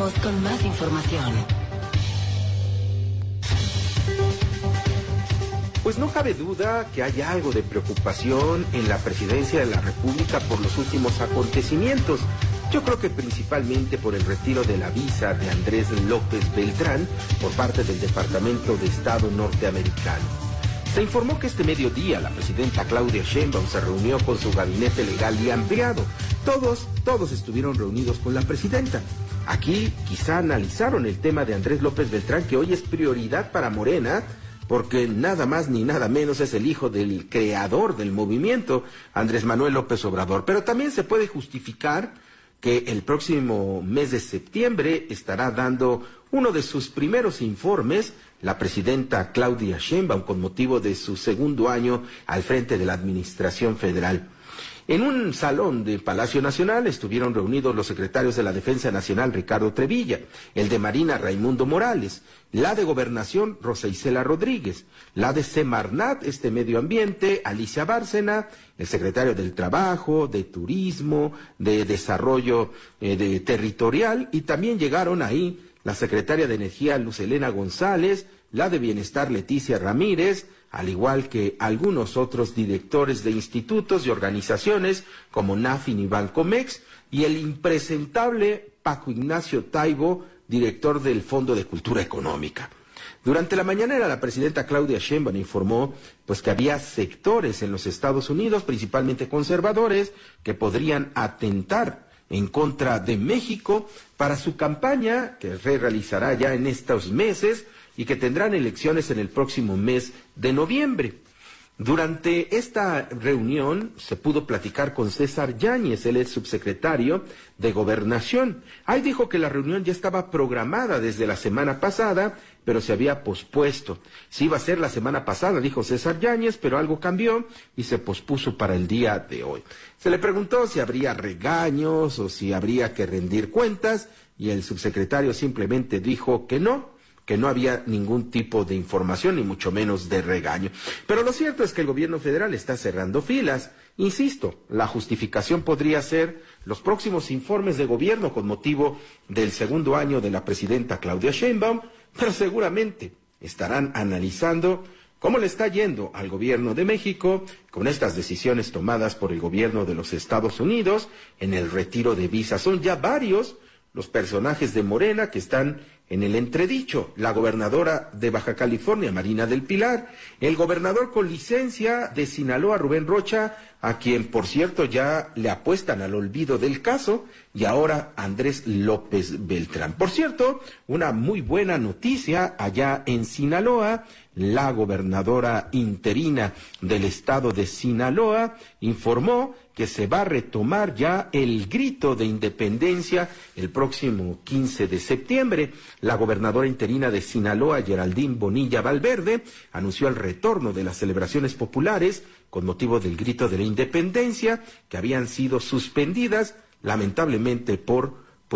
Regresamos con más información. Pues no cabe duda que hay algo de preocupación en la presidencia de la República por los últimos acontecimientos. Yo creo que principalmente por el retiro de la visa de Andrés López Beltrán por parte del Departamento de Estado norteamericano. Se informó que este mediodía la presidenta Claudia Sheinbaum se reunió con su gabinete legal y ampliado. Todos estuvieron reunidos con la presidenta. Aquí quizá analizaron el tema de Andrés López Beltrán, que hoy es prioridad para Morena, porque nada más ni nada menos es el hijo del creador del movimiento, Andrés Manuel López Obrador. Pero también se puede justificar que el próximo mes de septiembre estará dando uno de sus primeros informes la presidenta Claudia Sheinbaum con motivo de su segundo año al frente de la Administración Federal. En un salón de Palacio Nacional estuvieron reunidos los secretarios de la Defensa Nacional Ricardo Trevilla, el de Marina Raimundo Morales, la de Gobernación Rosa Isela Rodríguez, la de Semarnat, Medio Ambiente, Alicia Bárcena, el secretario del Trabajo, de Turismo, de Desarrollo Territorial, y también llegaron ahí la secretaria de Energía Luz Helena González, la de Bienestar Leticia Ramírez, al igual que algunos otros directores de institutos y organizaciones como NAFIN y Bancomex, y el impresentable Paco Ignacio Taibo, director del Fondo de Cultura Económica. Durante la mañanera, la presidenta Claudia Sheinbaum informó que había sectores en los Estados Unidos, principalmente conservadores, que podrían atentar en contra de México para su campaña, que realizará ya en estos meses, y que tendrán elecciones en el próximo mes de noviembre. Durante esta reunión se pudo platicar con César Yáñez, él es subsecretario de Gobernación. Ahí dijo que la reunión ya estaba programada desde la semana pasada, pero se había pospuesto. Sí iba a ser la semana pasada, dijo César Yáñez, pero algo cambió y se pospuso para el día de hoy. Se le preguntó si habría regaños o si habría que rendir cuentas, y el subsecretario simplemente dijo que no había ningún tipo de información, ni mucho menos de regaño. Pero lo cierto es que el gobierno federal está cerrando filas. Insisto, la justificación podría ser los próximos informes de gobierno con motivo del segundo año de la presidenta Claudia Sheinbaum, pero seguramente estarán analizando cómo le está yendo al gobierno de México con estas decisiones tomadas por el gobierno de los Estados Unidos en el retiro de visas. Son ya varios los personajes de Morena que están en el entredicho: la gobernadora de Baja California, Marina del Pilar, el gobernador con licencia de Sinaloa, Rubén Rocha, a quien, por cierto, ya le apuestan al olvido del caso, y ahora Andrés López Beltrán. Por cierto, una muy buena noticia allá en Sinaloa: la gobernadora interina del estado de Sinaloa informó que se va a retomar ya el grito de independencia el próximo 15 de septiembre. La gobernadora interina de Sinaloa, Geraldine Bonilla Valverde, anunció el retorno de las celebraciones populares con motivo del grito de la independencia, que habían sido suspendidas lamentablemente por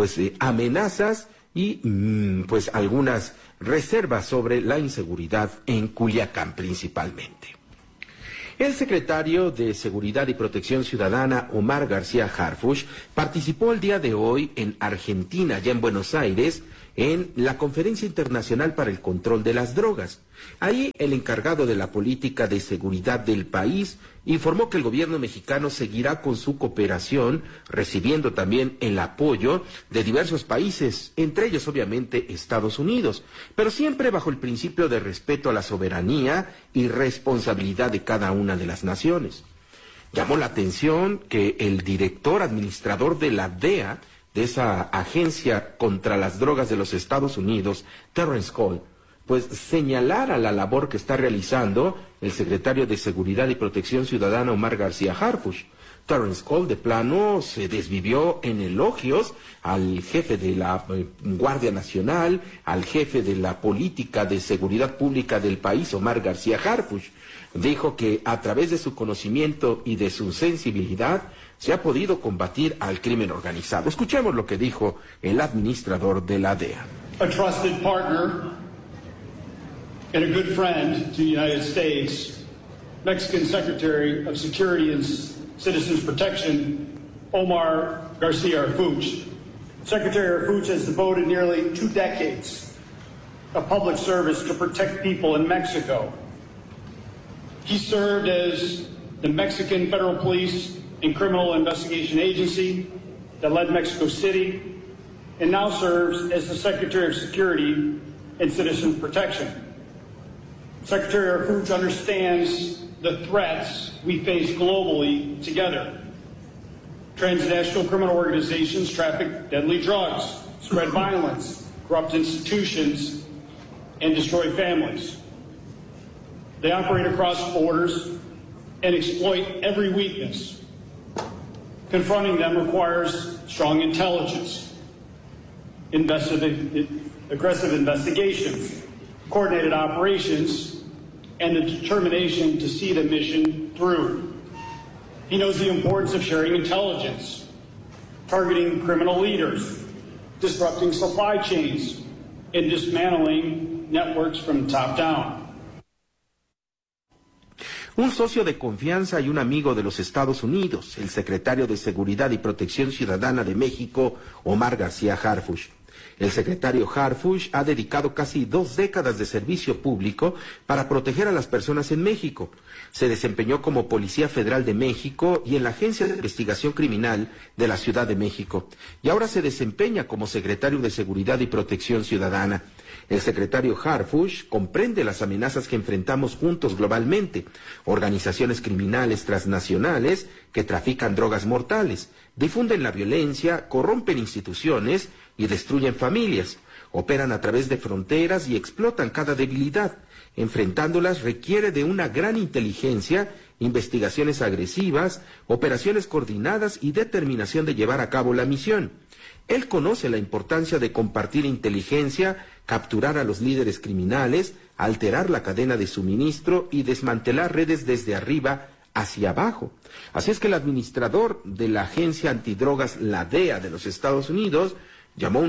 amenazas y algunas reservas sobre la inseguridad en Culiacán principalmente. El secretario de Seguridad y Protección Ciudadana, Omar García Harfuch, participó el día de hoy en Argentina, ya en Buenos Aires, en la Conferencia Internacional para el Control de las Drogas. Ahí el encargado de la política de seguridad del país informó que el gobierno mexicano seguirá con su cooperación, recibiendo también el apoyo de diversos países, entre ellos obviamente Estados Unidos, pero siempre bajo el principio de respeto a la soberanía y responsabilidad de cada una de las naciones. Llamó la atención que el director administrador de la DEA, de esa agencia contra las drogas de los Estados Unidos, Terrence Cole, señalara la labor que está realizando el secretario de Seguridad y Protección Ciudadana, Omar García Harfuch. Terrence Cole de plano se desvivió en elogios al jefe de la Guardia Nacional, al jefe de la política de seguridad pública del país, Omar García Harfuch. Dijo que a través de su conocimiento y de su sensibilidad se ha podido combatir al crimen organizado. Escuchemos lo que dijo el administrador de la DEA. A trusted partner and a good friend to the United States, Mexican Secretary of Security and Citizens Protection, Omar García Harfuch, Secretary Harfuch has devoted nearly 2 decades of public service to protect people in Mexico. He served as the Mexican Federal Police and Criminal Investigation Agency that led Mexico City, and now serves as the Secretary of Security and Citizen Protection. Secretary Harfuch understands the threats we face globally together. Transnational criminal organizations traffic deadly drugs, spread violence, corrupt institutions, and destroy families. They operate across borders and exploit every weakness. Confronting them requires strong intelligence, aggressive investigations, coordinated operations, and the determination to see the mission through. He knows the importance of sharing intelligence, targeting criminal leaders, disrupting supply chains, and dismantling networks from top down. Un socio de confianza y un amigo de los Estados Unidos, el secretario de Seguridad y Protección Ciudadana de México, Omar García Harfuch. El secretario Harfuch ha dedicado casi 2 décadas de servicio público para proteger a las personas en México. Se desempeñó como Policía Federal de México y en la Agencia de Investigación Criminal de la Ciudad de México. Y ahora se desempeña como secretario de Seguridad y Protección Ciudadana. El secretario Harfuch comprende las amenazas que enfrentamos juntos globalmente. Organizaciones criminales transnacionales que trafican drogas mortales, difunden la violencia, corrompen instituciones y destruyen familias. Operan a través de fronteras y explotan cada debilidad. Enfrentándolas requiere de una gran inteligencia, investigaciones agresivas, operaciones coordinadas y determinación de llevar a cabo la misión. Él conoce la importancia de compartir inteligencia, capturar a los líderes criminales, alterar la cadena de suministro y desmantelar redes desde arriba hacia abajo. Así es que el administrador de la agencia antidrogas, la DEA de los Estados Unidos, llamó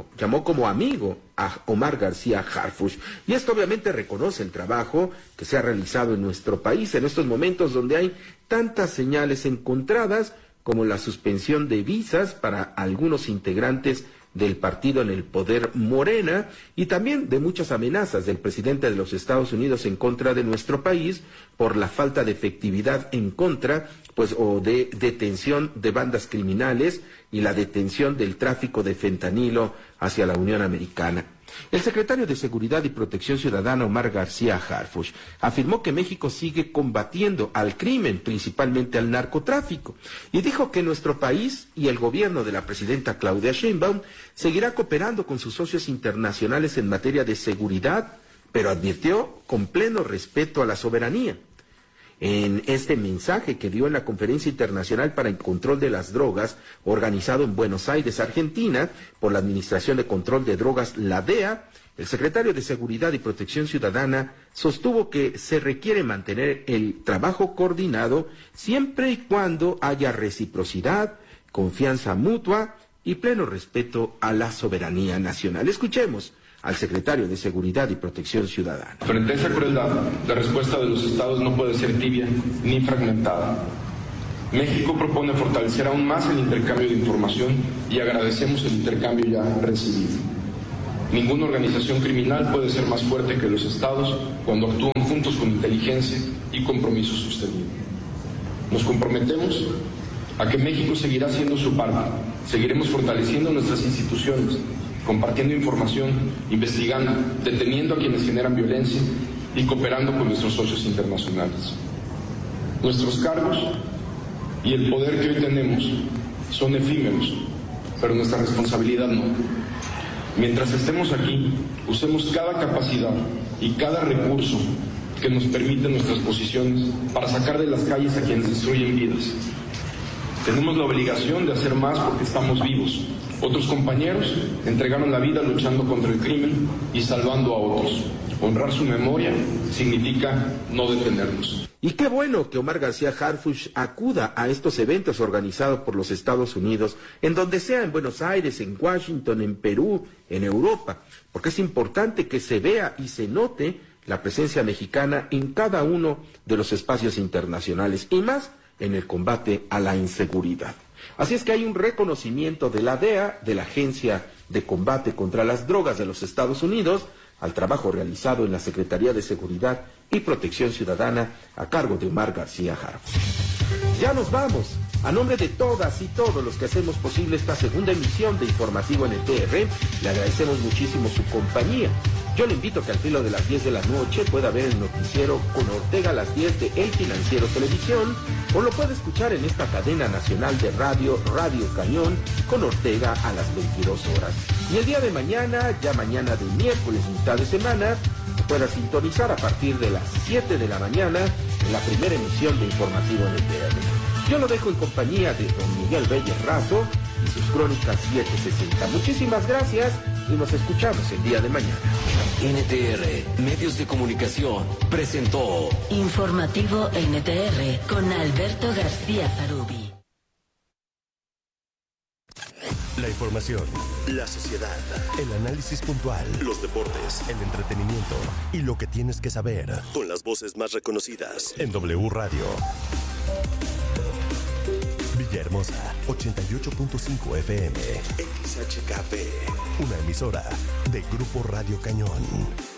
como amigo a Omar García Harfuch. Y esto obviamente reconoce el trabajo que se ha realizado en nuestro país en estos momentos donde hay tantas señales encontradas como la suspensión de visas para algunos integrantes del partido en el poder Morena y también de muchas amenazas del presidente de los Estados Unidos en contra de nuestro país por la falta de efectividad en contra, o de detención de bandas criminales y la detención del tráfico de fentanilo hacia la Unión Americana. El secretario de Seguridad y Protección Ciudadana, Omar García Harfuch, afirmó que México sigue combatiendo al crimen, principalmente al narcotráfico, y dijo que nuestro país y el gobierno de la presidenta Claudia Sheinbaum seguirá cooperando con sus socios internacionales en materia de seguridad, pero advirtió con pleno respeto a la soberanía. En este mensaje que dio en la Conferencia Internacional para el Control de las Drogas, organizado en Buenos Aires, Argentina, por la Administración de Control de Drogas, la DEA, el secretario de Seguridad y Protección Ciudadana sostuvo que se requiere mantener el trabajo coordinado siempre y cuando haya reciprocidad, confianza mutua y pleno respeto a la soberanía nacional. Escuchemos al secretario de Seguridad y Protección Ciudadana. Frente a esa crueldad, la respuesta de los estados no puede ser tibia ni fragmentada. México propone fortalecer aún más el intercambio de información y agradecemos el intercambio ya recibido. Ninguna organización criminal puede ser más fuerte que los estados cuando actúan juntos con inteligencia y compromiso sostenido. Nos comprometemos a que México seguirá haciendo su parte. Seguiremos fortaleciendo nuestras instituciones, compartiendo información, investigando, deteniendo a quienes generan violencia y cooperando con nuestros socios internacionales. Nuestros cargos y el poder que hoy tenemos son efímeros, pero nuestra responsabilidad no. Mientras estemos aquí, usemos cada capacidad y cada recurso que nos permiten nuestras posiciones para sacar de las calles a quienes destruyen vidas. Tenemos la obligación de hacer más porque estamos vivos. Otros compañeros entregaron la vida luchando contra el crimen y salvando a otros. Honrar su memoria significa no detenernos. Y qué bueno que Omar García Harfuch acuda a estos eventos organizados por los Estados Unidos, en donde sea, en Buenos Aires, en Washington, en Perú, en Europa, porque es importante que se vea y se note la presencia mexicana en cada uno de los espacios internacionales, y más en el combate a la inseguridad. Así es que hay un reconocimiento de la DEA, de la Agencia de Combate contra las Drogas de los Estados Unidos, al trabajo realizado en la Secretaría de Seguridad y Protección Ciudadana a cargo de Omar García Harfuch. Ya nos vamos. A nombre de todas y todos los que hacemos posible esta segunda emisión de Informativo NTR, le agradecemos muchísimo su compañía. Yo le invito a que al filo de las 10 de la noche pueda ver el noticiero con Ortega a las 10 de El Financiero Televisión, o lo puede escuchar en esta cadena nacional de radio, Radio Cañón, con Ortega a las 22 horas. Y el día de mañana, ya mañana de miércoles, mitad de semana, pueda sintonizar a partir de las 7 de la mañana en la primera emisión de Informativo NTR. Yo lo dejo en compañía de don Miguel Reyes Razo y sus crónicas 760. Muchísimas gracias y nos escuchamos el día de mañana. NTR, Medios de Comunicación, presentó Informativo NTR con Alberto García Farubi. La información, la sociedad, el análisis puntual, los deportes, el entretenimiento y lo que tienes que saber. con las voces más reconocidas. En W Radio. Villahermosa, 88.5 FM. XHKP. Una emisora de Grupo Radio Cañón.